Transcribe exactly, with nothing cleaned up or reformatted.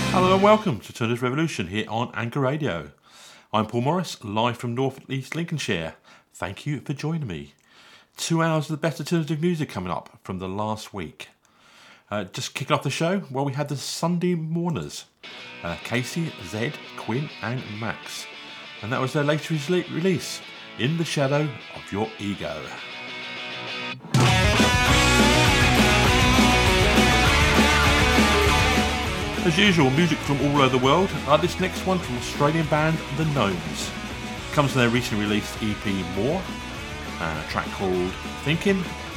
Hello and welcome to Turner's Revolution here on Anchor Radio. I'm Paul Morris, live from North East Lincolnshire. Thank you for joining me. Two hours of the best alternative music coming up from the last week. Uh, just kicking off the show, well, we had the Sunday Mourners, uh, Casey, Zed, Quinn and Max. And that was their latest re- release, In the Shadow of Your Ego. As usual, music from all over the world, like this next one from Australian band The Gnomes. Comes from their recently released E P More, a track called Thinking,